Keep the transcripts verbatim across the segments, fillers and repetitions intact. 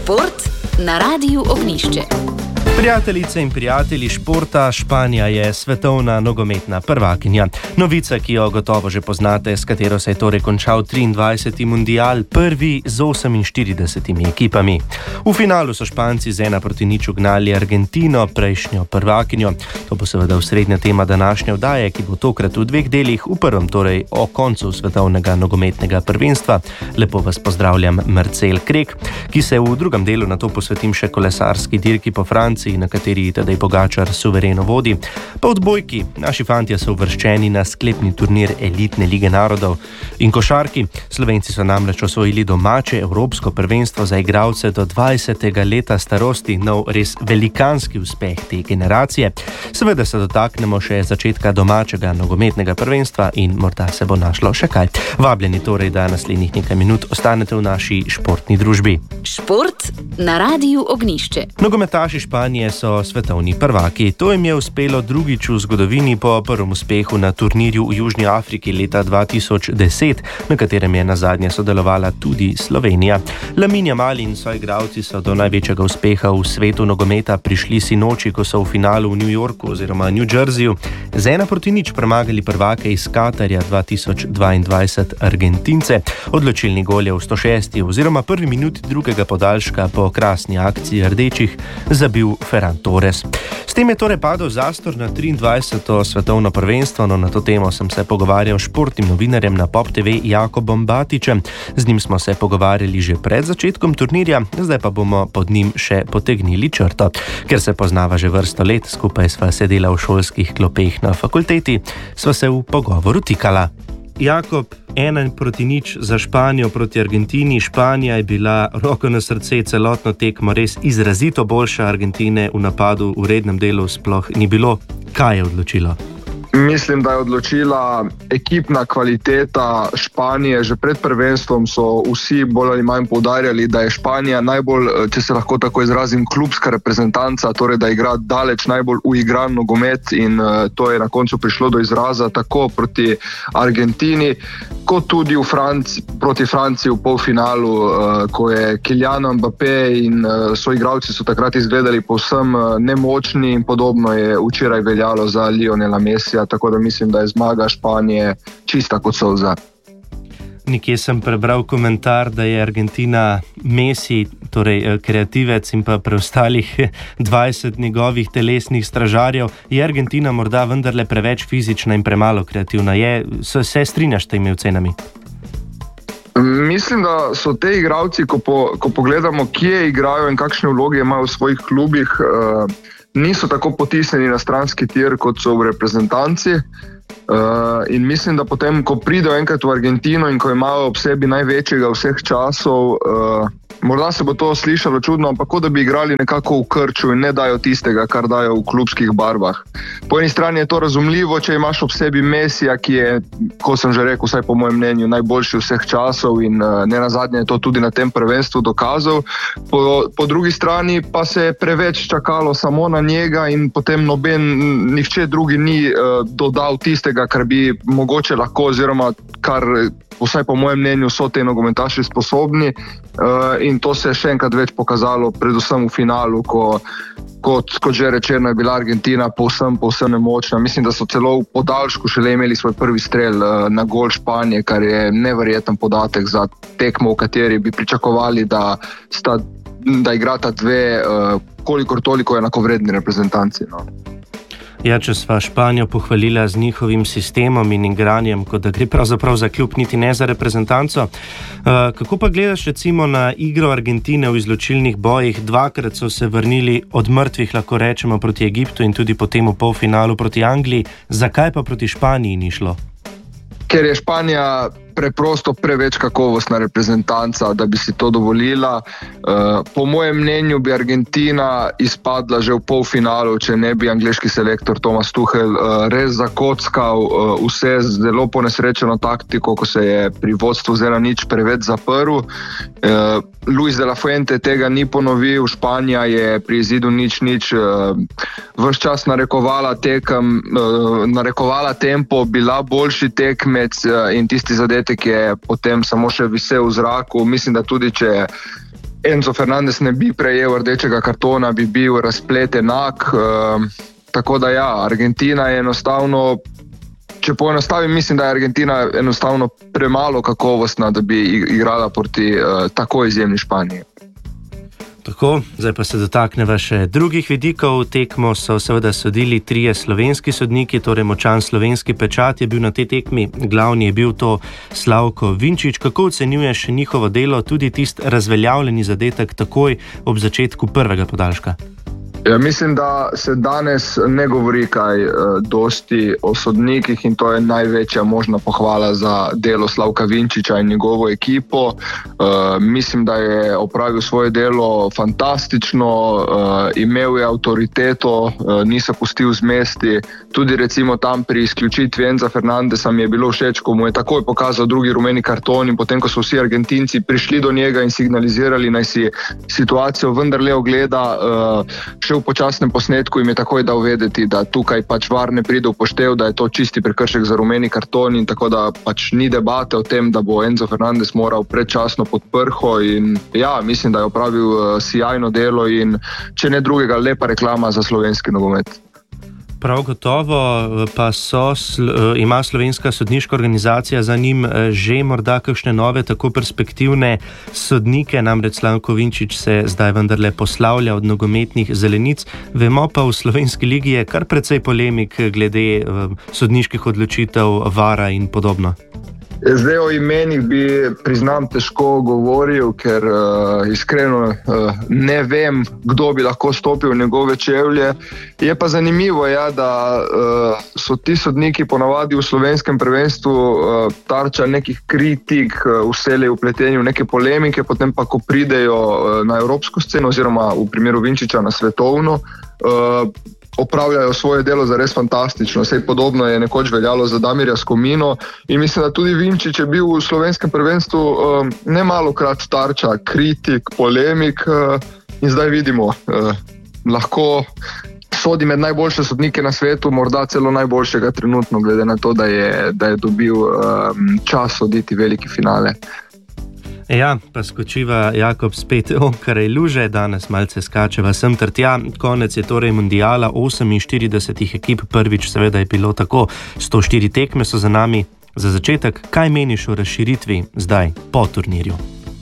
Šport na Radiu Ognjišče. Prijateljice in prijatelji športa, Španija je svetovna nogometna prvakinja. Novica, ki jo gotovo že poznate, s katero se je torej končal triindvajseti mundial, prvi z oseminštiridesetimi ekipami. V finalu so Španci z ena proti nič ugnali Argentino, prejšnjo prvakinjo. To bo seveda osrednja tema današnje oddaje, ki bo tokrat v dveh delih, v prvem torej o koncu svetovnega nogometnega prvenstva. Lepo vas pozdravljam, Marcel Krek, ki se v drugem delu na to posvetim še kolesarski dirki po Franciji, na kateri Tadej Pogačar suvereno vodi. Pa odbojki, naši fantje so uvrščeni na sklepni turnir elitne lige narodov. In košarki, Slovenci so namreč osvojili domače evropsko prvenstvo za igralce do dvajsetega leta starosti, nov res velikanski uspeh te generacije. Seveda se dotaknemo še začetka domačega nogometnega prvenstva in morda se bo našlo še kaj. Vabljeni torej, da naslednjih nekaj minut ostanete v naši športni družbi. Šport na Radiu Ognjišče. Nogometaši Španije so svetovni prvaki. To jim je uspelo drugič v zgodovini po prvem uspehu na turnirju v Južni Afriki leta dva tisoč deset, na katerem je nazadnje sodelovala tudi Slovenija. Lamine Yamal in soigralci so do največjega uspeha v svetu nogometa prišli sinoči, ko so v finalu v New Yorku oziroma New Jerseyju z ena proti nič premagali prvake iz Katarja dva tisoč dvaindvajset Argentince. Odločilni gol je v sto šesti oziroma prvi minuti drugega podaljška po krasni akciji rdečih zabil Ferran Torres. S tem je torej padel zastor na triindvajseto svetovno prvenstvo, no na to temo sem se pogovarjal s športnim novinarjem na Pop te ve Jakobom Batičem. Z njim smo se pogovarjali že pred začetkom turnirja, zdaj pa bomo pod njim še potegnili črto. Ker se poznava že vrsto let, skupaj sva sedela v šolskih klopeh na fakulteti, sva se v pogovoru tikala. Jakob, ena proti nič za Španijo proti Argentini. Španija je bila, roko na srce, celotno tekmo res izrazito boljša. Argentine v napadu v rednem delu sploh ni bilo. Kaj je odločilo? Mislim, da je odločila ekipna kvaliteta Španije. Že pred prvenstvom so vsi bolj ali manj poudarjali, da je Španija najbolj, če se lahko tako izrazim, klubska reprezentanca, torej da igra daleč najbolj uigran nogomet in uh, to je na koncu prišlo do izraza tako proti Argentini, kot tudi v Franci, proti Franciji v polfinalu, uh, ko je Kylian Mbappé in uh, soigralci so takrat izgledali povsem uh, nemočni in podobno je včeraj veljalo za Lionela Messija. Tako da mislim, da je zmaga Španije čista kot solza. Nekje sem prebral komentar, da je Argentina Messi, torej kreativec in pa preostalih dvajset njegovih telesnih stražarjev. Je Argentina morda vendarle preveč fizična in premalo kreativna? Je, se strinjaš s temi ocenami? Mislim, da so te igralci, ko, po, ko pogledamo, kje igrajo in kakšne vloge imajo v svojih klubih, uh, niso tako potisnjeni na stranski tir, kot so v reprezentanci. Uh, in mislim, da potem, ko pridejo enkrat v Argentino in ko imajo ob sebi največjega vseh časov, uh, morda se bo to slišalo čudno, ampak kot da bi igrali nekako v krču in ne dajo tistega, kar dajo v klubskih barvah. Po eni strani je to razumljivo, če imaš ob sebi Messija, ki je, ko sem že rekel, vsaj po mojem mnenju, najboljši vseh časov in uh, ne nazadnje je to tudi na tem prvenstvu dokazal. Po, po drugi strani pa se je preveč čakalo samo na njega in potem noben, nihče drugi ni uh, dodal tistega, kar bi mogoče lahko oziroma kar vsaj po mojem mnenju so te nogometaši sposobni uh, in to se je še enkrat več pokazalo predvsem v finalu, ko kot, kot že rečeno je bila Argentina povsem, povsem nemočna. Mislim, da so celo v podaljšku šele imeli svoj prvi strel uh, na gol Španije, kar je neverjeten podatek za tekmo, v kateri bi pričakovali, da, sta, da igrata dve uh, kolikor toliko enakovredni reprezentanci. No. Ja, če sva Španijo pohvalila z njihovim sistemom in igranjem, kot da gre pravzaprav za klub, niti ne za reprezentanco. Uh, kako pa gledaš recimo na igro Argentine v izločilnih bojih? Dvakrat so se vrnili od mrtvih, lahko rečemo, proti Egiptu in tudi potem v polfinalu proti Angliji. Zakaj pa proti Španiji ni šlo? Ker je Španija preprosto preveč kakovostna reprezentanca, da bi si to dovolila. Po mojem mnenju bi Argentina izpadla že v polfinalu, če ne bi angleški selektor Thomas Tuchel res zakockal vse zelo ponesrečeno taktiko, ko se je pri vodstvu z ena nič preveč zaprl. Luis de la Fuente tega ni ponovil, Španija je pri izidu nič nič ves čas narekovala tekem, narekovala tempo, bila boljši tekmec in tisti zadetek je potem samo še visel v zraku. Mislim, da tudi če Enzo Fernandez ne bi prejel rdečega kartona, bi bil razplet enak. Uh, tako da ja, Argentina je enostavno, če poenostavim, mislim, da je Argentina enostavno premalo kakovostna, da bi igrala proti uh, tako izjemni Španiji. Tako, zdaj pa se dotakneva še drugih vidikov. Tekmo so seveda sodili trije slovenski sodniki, torej močan slovenski pečat je bil na tej tekmi. Glavni je bil to Slavko Vinčić. Kako ocenjuješ njihovo delo, tudi tist razveljavljeni zadetek takoj ob začetku prvega podaljška? Ja, mislim, da se danes ne govori kaj uh, dosti o sodnikih in to je največja možna pohvala za delo Slavka Vinčića in njegovo ekipo. Uh, mislim, da je opravil svoje delo fantastično, uh, imel je avtoriteto, uh, ni se pustil zmesti. Tudi recimo tam pri izključitvi Enza Fernandesa mi je bilo všeč, ko mu je takoj pokazal drugi rumeni karton in potem, ko so vsi Argentinci prišli do njega in signalizirali, naj si situacijo vendarle ogleda, uh, še v počasnem posnetku jim je takoj dal vedeti, da tukaj pač var ne pride v poštev, da je to čisti prekršek za rumeni karton in tako da pač ni debate o tem, da bo Enzo Fernandez moral predčasno pod prho in ja, mislim, da je opravil uh, sjajno delo in če ne drugega, lepa reklama za slovenski nogomet. Prav gotovo pa so, ima slovenska sodniška organizacija za njim že morda kakšne nove, tako perspektivne sodnike, namreč Slavko Vinčić se zdaj vendarle poslavlja od nogometnih zelenic. Vemo pa, v slovenski ligi je kar precej polemik glede sodniških odločitev, vara in podobno. Zdaj o imenih bi, priznam, težko govoril, ker uh, iskreno uh, ne vem, kdo bi lahko stopil v njegove čevlje. Je pa zanimivo, ja, da uh, so ti sodniki ponavadi v slovenskem prvenstvu uh, tarča nekih kritik, uh, vselej vpleteni v neke polemike, potem pa, ko pridejo uh, na evropsko sceno oziroma v primeru Vinčića na svetovno, uh, opravljajo svoje delo zares fantastično. Sej podobno je nekoč veljalo za Damirja Skomino in mislim, da tudi Vinčić je bil v slovenskem prvenstvu um, nemalokrat tarča kritik, polemik uh, in zdaj vidimo, uh, lahko sodi med najboljše sodnike na svetu, morda celo najboljšega trenutno, glede na to, da je, da je dobil um, čas soditi veliki finale. Ja, pa skočiva Jakob spet onkraj luže, danes malce skačeva sem ter tja. Konec je torej mundiala, oseminštirideset ekip, prvič seveda je bilo tako, sto štiri tekme so za nami. Za začetek, kaj meniš o razširitvi zdaj, po turnirju?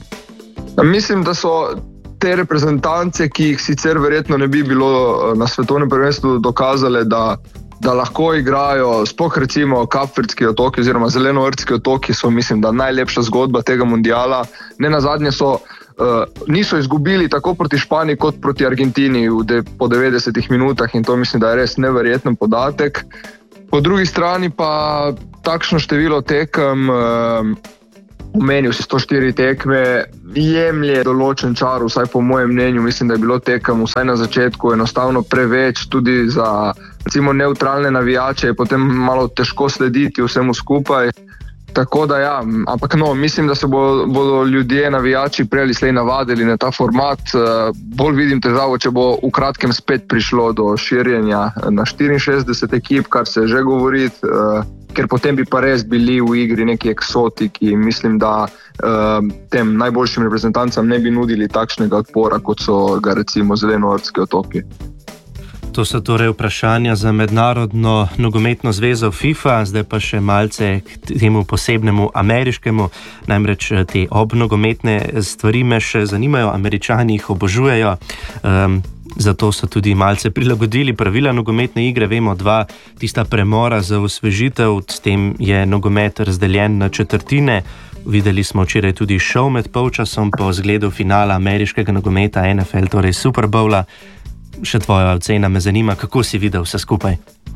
Mislim, da so te reprezentance, ki jih sicer verjetno ne bi bilo na svetovnem prvenstvu, dokazale, da da lahko igrajo, sploh recimo Kapverdski otoki oziroma Zelenovrtski otoki so, mislim, da najlepša zgodba tega mundiala. Ne nazadnje so, uh, niso izgubili tako proti Španiji kot proti Argentini v de, po devetdesetih minutah in to mislim, da je res neverjeten podatek. Po drugi strani pa takšno število tekem, uh, omenil si sto štiri tekme, jemlje določen čar, vsaj po mojem mnenju, mislim, da je bilo tekem vsaj na začetku enostavno preveč, tudi za recimo neutralne navijače je potem malo težko slediti vsemu skupaj. Tako da ja, ampak no, mislim, da se bo, bodo ljudje, navijači prej ali slej navadili na ta format. Bolj vidim težavo, če bo v kratkem spet prišlo do širjenja na štiriinšestdeset ekip, kar se že govori, ker potem bi pa res bili v igri neki eksotiki. Mislim, da tem najboljšim reprezentancam ne bi nudili takšnega odpora, kot so ga recimo Zelenovrtski otoki. To so torej vprašanja za mednarodno nogometno zvezo FIFA, zdaj pa še malce k temu posebnemu ameriškemu, namreč te obnogometne stvari me še zanimajo, Američani jih obožujejo, um, zato so tudi malce prilagodili pravila nogometne igre, vemo dva, tista premora za osvežitev, s tem je nogomet razdeljen na četrtine. Videli smo včeraj tudi šov med polčasom po zgledu finala ameriškega nogometa N F L, torej Super Bowla. Še tvoja ocena me zanima, kako si videl vse skupaj?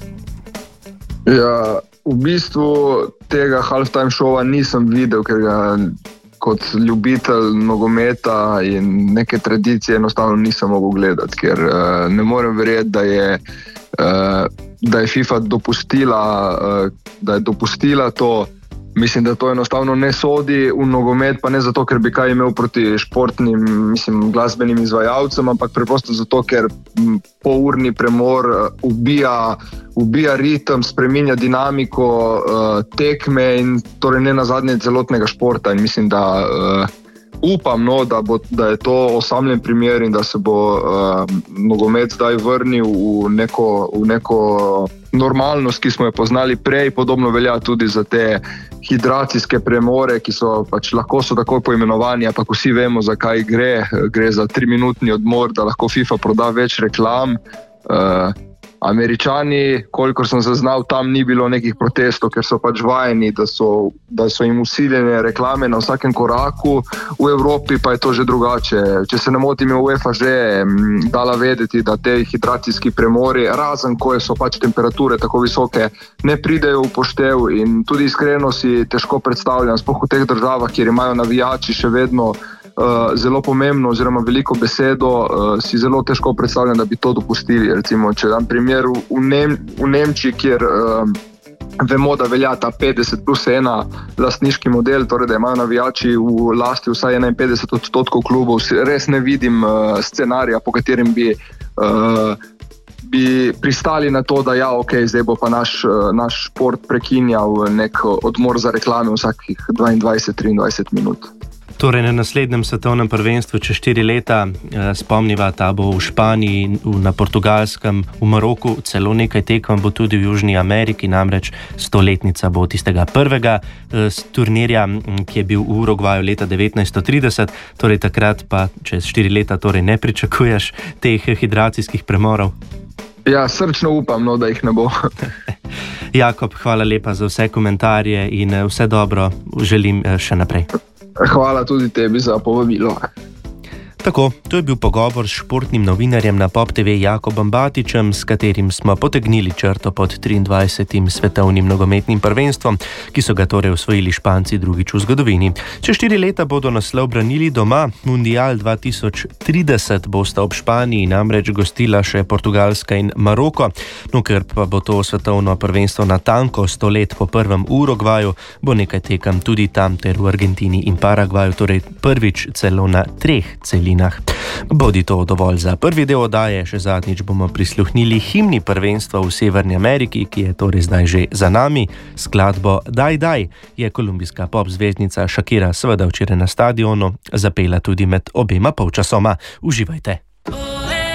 Ja, v bistvu tega halftime šova nisem videl, ker ga kot ljubitelj nogometa in neke tradicije enostavno nisem mogel gledati, ker uh, ne morem verjeti, da je, uh, da je FIFA dopustila, uh, da je dopustila to. Mislim, da to enostavno ne sodi v nogomet, pa ne zato, ker bi kaj imel proti športnim, mislim, glasbenim izvajalcem, ampak preprosto zato, ker polurni premor ubija, ubija ritem, spreminja dinamiko uh, tekme in torej ne nazadnje celotnega športa. In mislim, da uh, upam, no, da, bo, da je to osamljen primer in da se bo uh, nogomet zdaj vrnil v neko, v neko normalnost, ki smo jo poznali prej. Podobno velja tudi za te hidracijske premore, ki so pač lahko so tako poimenovani, ampak vsi vemo, za kaj gre. Gre za triminutni odmor, da lahko FIFA proda več reklam. Uh, Američani, kolikor sem zaznal, tam ni bilo nekih protestov, ker so pač vajeni, da so, da so jim usiljene reklame na vsakem koraku. V Evropi pa je to že drugače. Če se ne motim, je UEFA že dala vedeti, da te hidracijski premori, razen ko so pač temperature tako visoke, ne pridejo v poštev, in tudi iskreno si težko predstavljam, sploh v teh državah, kjer imajo navijači še vedno Uh, zelo pomembno oziroma veliko besedo, uh, si zelo težko predstavljam, da bi to dopustili. Recimo, če dam primer v, Nem, v Nemčiji, kjer uh, vemo, da velja ta petdeset plus ena lastniški model, torej da imajo navijači v lasti vsaj enainpetdeset odstotkov klubov, res ne vidim uh, scenarija, po katerem bi uh, bi pristali na to, da ja, ok, zdaj bo pa naš, naš šport prekinjal nek odmor za reklame vsakih dvaindvajset do triindvajset minut. Torej, na naslednjem svetovnem prvenstvu čez štiri leta, eh, spomniva, ta bo v Španiji, na Portugalskem, v Maroku, celo nekaj tekm bo tudi v Južni Ameriki, namreč stoletnica bo tistega prvega eh, turnirja, ki je bil v Urugvaju leta devetnajststo trideset, torej takrat pa čez štiri leta torej ne pričakuješ teh hidracijskih premorov. Ja, srčno upam, no, da jih ne bo. Jakob, hvala lepa za vse komentarje in vse dobro želim še naprej. Hvala tudi tebi za povabilo. Tako, to je bil pogovor s športnim novinarjem na Pop T V Jakobom Batičem, s katerim smo potegnili črto pod triindvajsetim svetovnim nogometnim prvenstvom, ki so ga torej osvojili Španci drugič v zgodovini. Čez štiri leta bodo naslov branili doma. Mundial dva tisoč trideset bosta ob Španiji namreč gostila še Portugalska in Maroko. No, ker pa bo to svetovno prvenstvo natanko sto let po prvem v Urugvaju, bo nekaj tekem tudi tam ter v Argentini in Paragvaju, torej prvič celo na treh celinah. Bodi to dovolj za prvi del oddaje, še zadnjič bomo prisluhnili himni prvenstva v Severni Ameriki, ki je torej zdaj že za nami. Skladbo Daj, daj je kolumbijska pop zvezdnica Shakira seveda včeraj na stadionu zapela tudi med obema polčasoma. Uživajte!